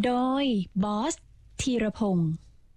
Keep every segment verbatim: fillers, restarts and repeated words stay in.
โดยบอสธีรพงศ์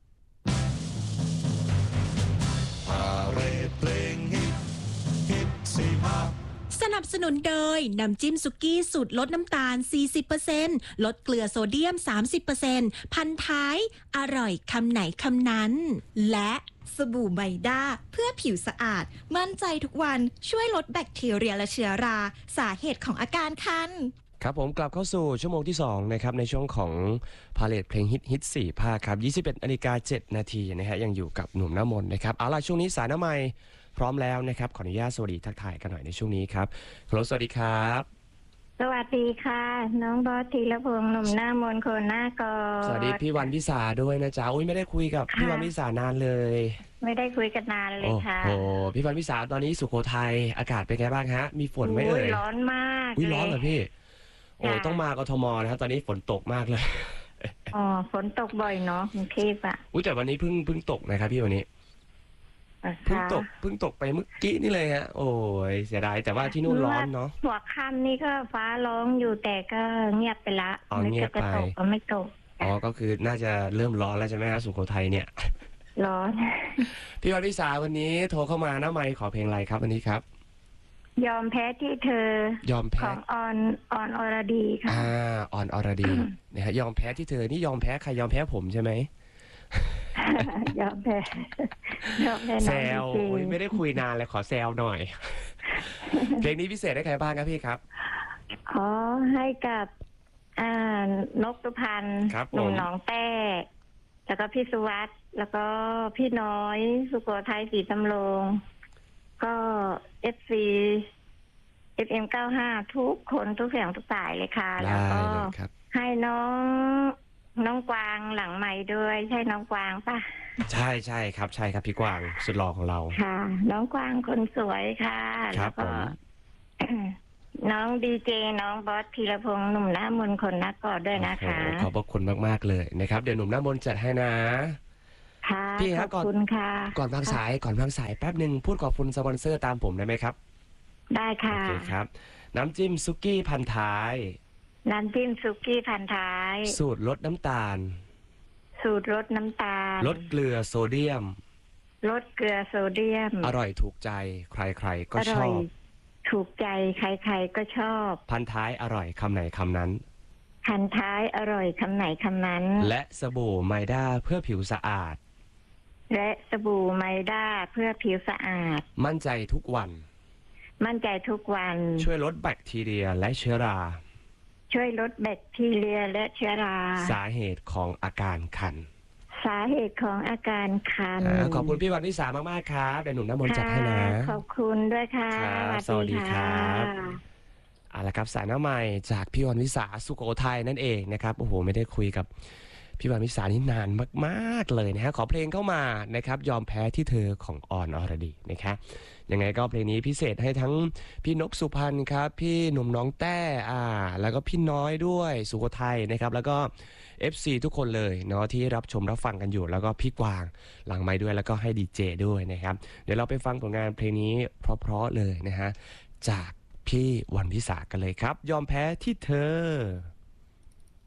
สนับสนุนโดยน้ำจิ้มสุกี้สูตรลดน้ำตาล สี่สิบเปอร์เซ็นต์ ลดเกลือโซเดียม สามสิบเปอร์เซ็นต์ พันท้ายอร่อยคำไหนคำนั้นและสบู่ไมด้าเพื่อผิวสะอาดมั่นใจทุกวันช่วยลดแบคทีเรียและเชื้อราสาเหตุของอาการคันครับผมกลับเข้าสู่ชั่วโมงที่สองนะครับในช่วงของพาเลทเพลงฮิตฮิตสี่ภาคครับยี่สิบเอ็ดนาฬิกาเจ็ดนาทีนะฮะยังอยู่กับหนุ่มน้ำมนต์นะครับเอาล่ะช่วงนี้สายน้ำใหม่พร้อมแล้วนะครับขออนุญาตสวัสดีทักทายกันหน่อยในช่วงนี้ครับฮัลโหลสวัสดีครับสวัสดีค่ะน้องบอสธีรพงษ์หนุ่มหน้ามนต์คนหน้ากอดสวัสดีพี่วันพิสาด้วยนะจ๊ะอุ้ยไม่ได้คุยกับพี่วันพิสานานเลยไม่ได้คุยกันนานเลยค่ะโอ้โหพี่วันพิสาตอนนี้สุโขทัยอากาศเป็นไงบ้างฮะมีฝนไหมเอ่ยร้อนมากอุ้ยร้อนเหรอพี่โอ้ต้องมากทมนะครับตอนนี้ฝนตกมากเลยอ๋อฝนตกบ่อยเนาะกรุงเทพอ่ะอุ้ยแต่วันนี้เพิ่งเพิ่งตกนะครับพี่วันนี้เพิ่งตกเพิ่งตกไปเมื่อกี้นี่เลยฮะโอ้ยเสียดายแต่ว่าที่นู่นร้อนเนาะหัวค่ำนี่ก็ฟ้าร้องอยู่แต่ก็เงียบไปละไม่เงียบไปก็ไม่ตกอ๋อก็คือน่าจะเริ่มร้อนแล้วใช่ไหมฮะสุโขทัยเนี่ยร้อนพี่วันพิสาวันนี้โทรเข้ามาหน้าไมค์ขอเพลงอะไรครับวันนี้ครับยอมแพ้ที่เธอยอมแพ้ของออนออนอรดีค่ะอ่าออนอรดีนะฮะยอมแพ้ที่เธอนี่ยอมแพ้ใครยอมแพ้ผมใช่ไหมยอมแพ้ยอมแพ้แซวไม่ได้คุยนานเลยขอแซวหน่อยเพลงนี้พิเศษให้ใครบ้างครับพี่ครับขอให้กับอ่านกสุพรรณหนุ่มหนองแต้แล้วก็พี่สุวัสด์แล้วก็พี่น้อยสุโขทัยศรีสำโรงก็เอฟซีเอฟเอ็มเก้าห้าทุกคนทุกเสียงทุกสายเลยค่ะแล้วก็ให้น้องน้องกวางหลังใหม่ด้วยใช่น้องกวางป่ะใช่ใช่ครับใช่ครับพี่กวางสุดหล่อของเราค่ะน้องกวางคนสวยค่ะแล้วก็น้องดีเจน้องบอสธีรพงษ์หนุ่มหน้ามนต์คนนักกอดด้วยนะคะขอบพระคุณมากๆเลยนะครับเดี๋ยวหนุ่มหน้ามนต์จัดให้นะค่ะพี่ขอบคุณค่ะก่อนวางสายก่อนวางสายแป๊บหนึ่งพูดขอบคุณสปอนเซอร์ตามผมได้ไหมครับได้ค่ะโอเคครับน้ำจิ้มซุกี้พันท้ายน้ำจิ้มซุกี้พันท้ายสูตรลดน้ำตาลสูตรลดน้ำตาลลดเกลือโซเดียมลดเกลือโซเดียมอร่อยถูกใจใครๆก็ชอบถูกใจใครๆก็ชอบพันท้ายอร่อยคำไหนคำนั้นพันท้ายอร่อยคำไหนคำนั้นและสบู่ไมด้าเพื่อผิวสะอาดและสบู่ไมด้าเพื่อผิวสะอาดมั่นใจทุกวันมั่นใจทุกวันช่วยลดแบคทีเรียและเชื้อราช่วยลดแบคทีเรียและเชื้อราสาเหตุของอาการคันสาเหตุของอาการคันขอบคุณพี่วันนิสามากๆครับเดี๋ยวหนุ่มน้ำมนต์จัดให้นะขอบคุณด้วยค่ะสวัสดีครับเอาละครับสายหน้าใหม่จากพี่วันวิสาสุโขทัยนั่นเองนะครับโอ้โหไม่ได้คุยกับพี่วันวิสานี่นานมากๆเลยนะฮะขอเพลงเข้ามานะครับยอมแพ้ที่เธอของออนอรดีนะครับยังไงก็เพลงนี้พิเศษให้ทั้งพี่นกสุพรรณครับพี่หนุ่มน้องแต้อ่าแล้วก็พี่น้อยด้วยสุโขทัยนะครับแล้วก็ เอฟ ซี ทุกคนเลยเนาะที่รับชมรับฟังกันอยู่แล้วก็พี่กวางหลังไมค์ด้วยแล้วก็ให้ดีเจด้วยนะครับเดี๋ยวเราไปฟังผลงานเพลงนี้เพราะๆเลยนะฮะจากพี่วันวิสากันเลยครับยอมแพ้ที่เธอ